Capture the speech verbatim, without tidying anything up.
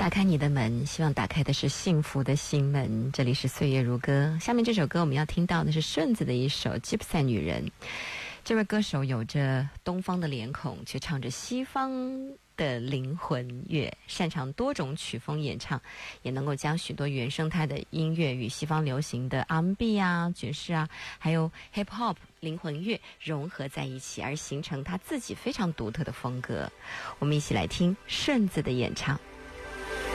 打开你的门，希望打开的是幸福的心门。这里是岁月如歌，下面这首歌我们要听到的是顺子的一首《吉普赛女人》。这位歌手有着东方的脸孔，却唱着西方的灵魂乐，擅长多种曲风演唱，也能够将许多原生态的音乐与西方流行的 R and B 啊、爵士啊，还有 Hip Hop 灵魂乐融合在一起，而形成他自己非常独特的风格。我们一起来听顺子的演唱。